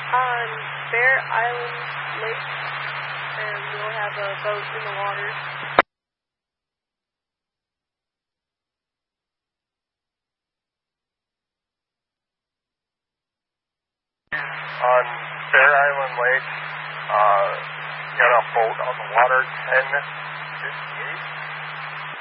On Bear Island Lake, and we'll have a boat in the water. On Bear Island Lake, got a boat on the water, 10:58.